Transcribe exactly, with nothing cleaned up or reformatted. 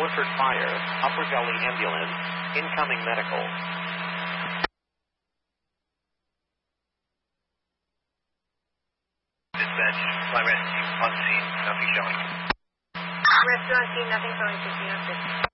Rutherford Fire, Upper Gully Ambulance, incoming medical. Dispatch, my rescue, on scene, nothing showing. Rescue on scene, nothing showing, fifteen oh six.